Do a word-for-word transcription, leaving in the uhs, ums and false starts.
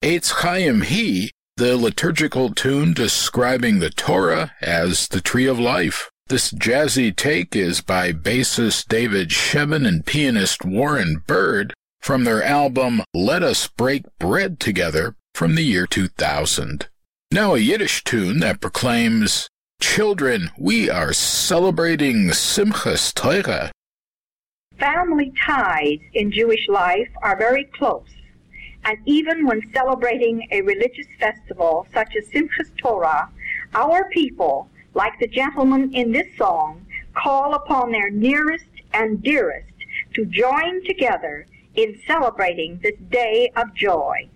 Eitz Chaim He, the liturgical tune describing the Torah as the Tree of Life. This jazzy take is by bassist David Shevin and pianist Warren Bird from their album Let Us Break Bread Together from the year two thousand. Now a Yiddish tune that proclaims, "Children, we are celebrating Simchas Torah." Family ties in Jewish life are very close, and even when celebrating a religious festival such as Simchas Torah, our people, like the gentleman in this song, call upon their nearest and dearest to join together in celebrating this day of joy.